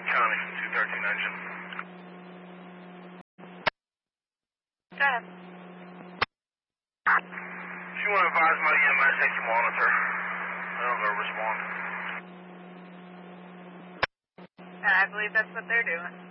County, 213 engine. Go ahead. If you want to advise my EMS, take your monitor. I don't go respond. I believe that's what they're doing.